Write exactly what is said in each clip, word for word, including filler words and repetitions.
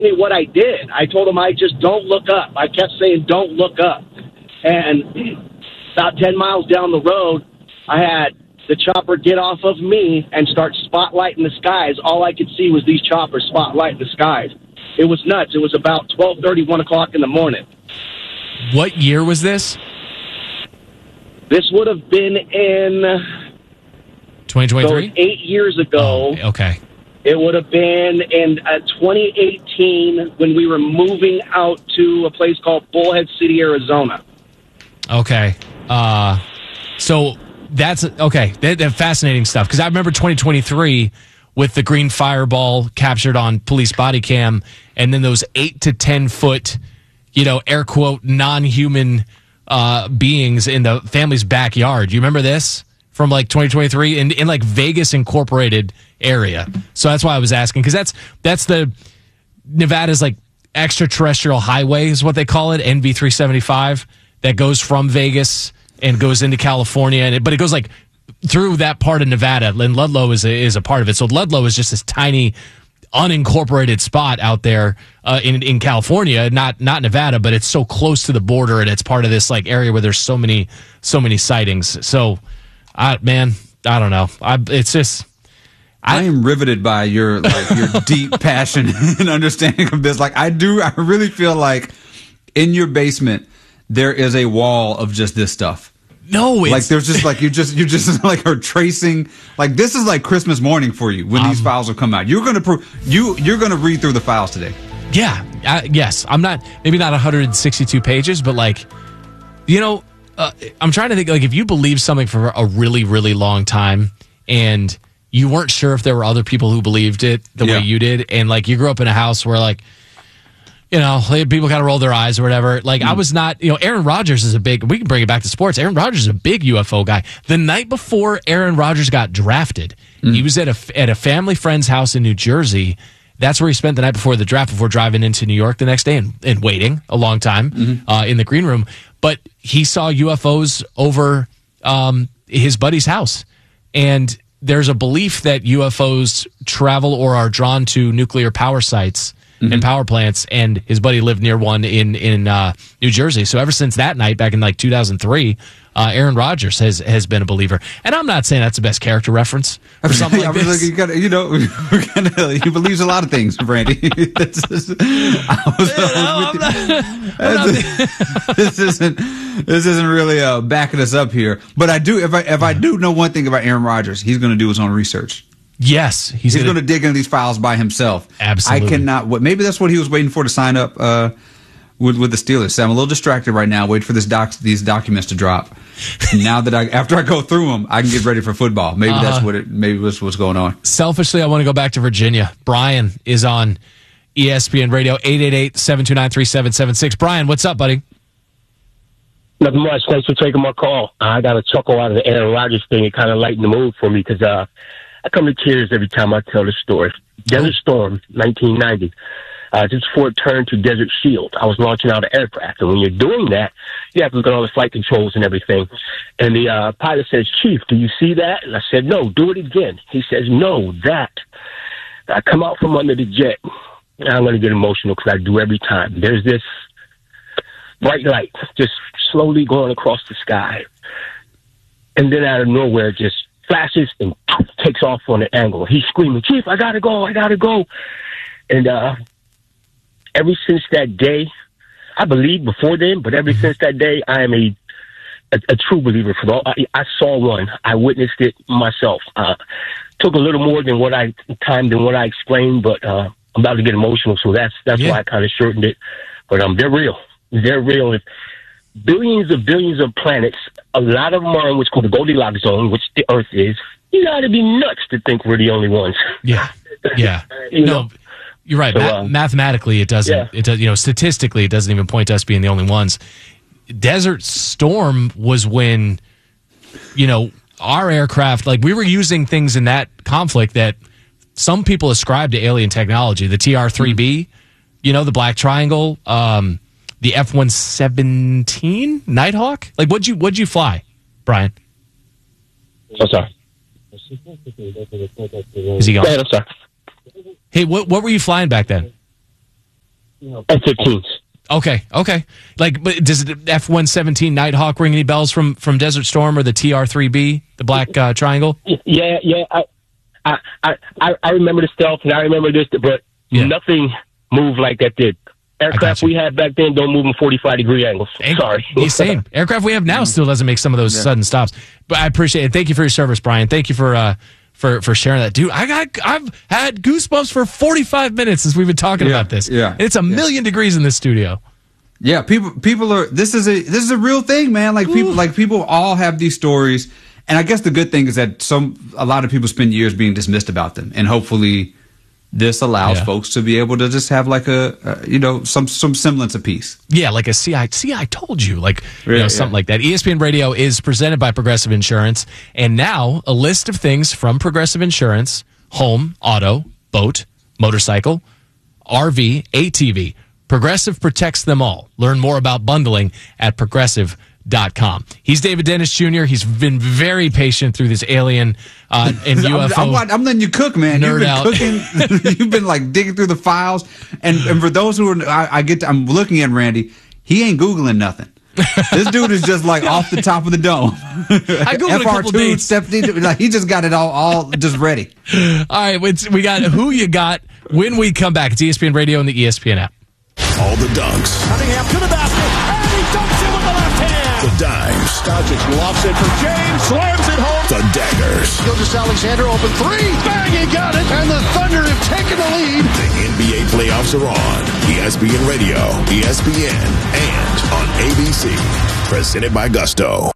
me what I did. I told him I just don't look up. I kept saying, don't look up. And about ten miles down the road, I had the chopper get off of me and start spotlighting the skies. All I could see was these choppers spotlighting the skies. It was nuts. It was about twelve thirty, one o'clock in the morning. What year was this? This would have been in twenty twenty-three? So eight years ago. Oh, okay. It would have been in uh, twenty eighteen when we were moving out to a place called Bullhead City, Arizona. Okay. Uh, so that's, okay, that, that fascinating stuff. Because I remember twenty twenty-three with the green fireball captured on police body cam, and then those eight to ten foot, you know, air quote, non-human uh, beings in the family's backyard. You remember this from like twenty twenty-three in, in like Vegas Incorporated area? So that's why I was asking, because that's that's the Nevada's like extraterrestrial highway is what they call it, N V three seventy-five, that goes from Vegas and goes into California, and it, but it goes like through that part of Nevada, and Ludlow is a, is a part of it. So Ludlow is just this tiny unincorporated spot out there uh, in in California, not not Nevada, but it's so close to the border, and it's part of this like area where there's so many so many sightings. So, I man, I don't know. I it's just I, I am riveted by your like your deep passion and understanding of this. Like I do, I really feel like in your basement there is a wall of just this stuff. No, it's, like there's just like you just you just like are tracing, like this is like Christmas morning for you when um, these files will come out. You're gonna pro- you you're gonna read through the files today. Yeah, uh, yes. I'm not maybe not one hundred sixty-two pages, but like, you know, uh, I'm trying to think like if you believe something for a really really long time and you weren't sure if there were other people who believed it the yeah. way you did, and like you grew up in a house where like, you know, people kind of roll their eyes or whatever. Like, mm. I was not, you know, Aaron Rodgers is a big, we can bring it back to sports. Aaron Rodgers is a big U F O guy. The night before Aaron Rodgers got drafted, mm. he was at a, at a family friend's house in New Jersey. That's where he spent the night before the draft, before driving into New York the next day and, and waiting a long time mm-hmm. uh, in the green room. But he saw U F Os over um, his buddy's house. And there's a belief that U F Os travel or are drawn to nuclear power sites mm-hmm. and power plants, and his buddy lived near one in in uh, New Jersey. So ever since that night, back in like two thousand three, uh, Aaron Rodgers has has been a believer. And I'm not saying that's the best character reference for something like this. Like, you, gotta, you know, kinda, he believes a lot of things, Brandy. this, is, I was, you know, I was not, this isn't this isn't really uh, backing us up here. But I do, if I if I do know one thing about Aaron Rodgers, he's going to do his own research. Yes, he's, he's going to dig into these files by himself. Absolutely, I cannot. What maybe that's what he was waiting for to sign up uh, with with the Steelers. So I'm a little distracted right now. Wait for this doc these documents to drop. Now that I after I go through them, I can get ready for football. Maybe uh, that's what it. Maybe that's what's going on. Selfishly, I want to go back to Virginia. Brian is on E S P N Radio. eight eight eight, seven two nine, three seven seven six. Brian, what's up, buddy? Nothing much. Thanks for taking my call. I got a chuckle out of the Aaron Rodgers thing. It kind of lightened the mood for me because uh, I come to tears every time I tell the story. Desert Storm, nineteen ninety. Uh, just before it turned to Desert Shield, I was launching out an aircraft. And when you're doing that, you have to look at all the flight controls and everything. And the uh, pilot says, "Chief, do you see that?" And I said, "No, do it again." He says, "No, that." I come out from under the jet. And I'm going to get emotional because I do every time. There's this bright light just slowly going across the sky. And then out of nowhere, it just flashes and takes off on an angle. He's screaming, "Chief, I got to go, I got to go." And uh, ever since that day, I believed before then, but ever since that day, I am a a, a true believer. For all, I, I saw one. I witnessed it myself. Uh, took a little more than what I time than what I explained, but uh, I'm about to get emotional, so that's that's yeah. why I kind of shortened it. But um, they're real. They're real. If billions of billions of planets, a lot of them are in what's called the Goldilocks zone, which the Earth is. You got to be nuts to think we're the only ones. Yeah, yeah. you no, know? You're right. So, Ma- um, mathematically, it doesn't. yeah. It does. You know, statistically, it doesn't even point to us being the only ones. Desert Storm was when, you know, our aircraft, like we were using things in that conflict that some people ascribe to alien technology. The T R three B, you know, the Black Triangle, um, the F one seventeen Nighthawk. Like, what'd you what'd you fly, Brian? I'm sorry. Is he gone? Yeah, I'm sorry. Hey, what what were you flying back then? F fifteens. Okay, okay. Like, but does the F one seventeen Nighthawk ring any bells from, from Desert Storm or the T R three B, the black uh, triangle? Yeah, yeah. I, I, I, I remember the stealth, and I remember this, but yeah. nothing moved like that did. Aircraft we had back then don't move in forty-five degree angles. Air- Sorry. Same. Aircraft we have now still doesn't make some of those yeah. sudden stops. But I appreciate it. Thank you for your service, Brian. Thank you for uh, for for sharing that. Dude, I got I've had goosebumps for forty-five minutes since we've been talking yeah. about this. Yeah. It's a million yeah. degrees in this studio. Yeah, people people are this is a this is a real thing, man. Like people Ooh. like people all have these stories. And I guess the good thing is that some a lot of people spend years being dismissed about them. And hopefully this allows yeah. folks to be able to just have like a, uh, you know, some some semblance of peace. Yeah, like a see, I, see, I told you, like, you yeah, know, something yeah. like that. E S P N Radio is presented by Progressive Insurance. And now a list of things from Progressive Insurance: home, auto, boat, motorcycle, R V, A T V. Progressive protects them all. Learn more about bundling at progressive dot com. He's David Dennis Junior He's been very patient through this alien uh, and U F O. I'm, I'm, I'm letting you cook, man. You've been out. cooking. You've been like digging through the files. And, and for those who are, I, I get, to, I'm looking at Randy. He ain't Googling nothing. This dude is just like off the top of the dome. I googled a couple dates. Stepped into, like, he just got it all, all just ready. All right, it's, we got who you got when we come back. It's E S P N Radio and the E S P N app. All the dunks. Cunningham to the basket, and he dunks it with the left hand. The dimes. Doncic lofts it for James, slams it home. The daggers. Gilgeous-Alexander open three, bang, he got it, and the Thunder have taken the lead. The N B A playoffs are on. E S P N Radio, E S P N, and on A B C. Presented by Gusto.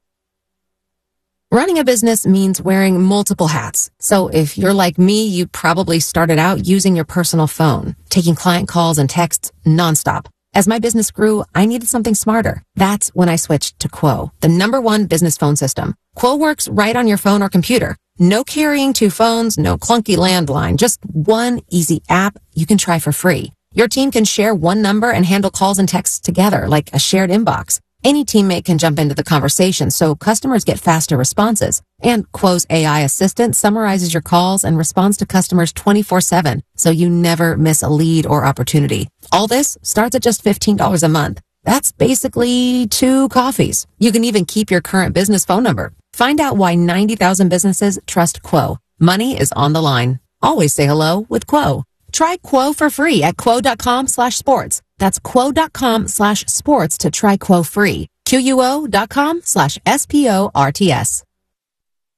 Running a business means wearing multiple hats. So if you're like me, you probably started out using your personal phone, taking client calls and texts nonstop. As my business grew, I needed something smarter. That's when I switched to Quo, the number one business phone system. Quo works right on your phone or computer. No carrying two phones, no clunky landline, just one easy app you can try for free. Your team can share one number and handle calls and texts together like a shared inbox. Any teammate can jump into the conversation, so customers get faster responses. And Quo's A I assistant summarizes your calls and responds to customers twenty-four seven, so you never miss a lead or opportunity. All this starts at just fifteen dollars a month. That's basically two coffees. You can even keep your current business phone number. Find out why ninety thousand businesses trust Quo. Money is on the line. Always say hello with Quo. Try Quo for free at quo.com slash sports. That's quo.com slash sports to try Quo free. Q U O dot com slash S P O R T S.